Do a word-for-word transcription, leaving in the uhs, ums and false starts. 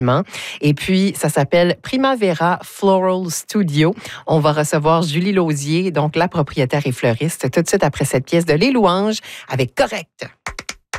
Et puis, ça s'appelle Primavera Floral Studio. On va recevoir Julie Lausier, donc la propriétaire et fleuriste, tout de suite après cette pièce de Les Louanges avec Correct.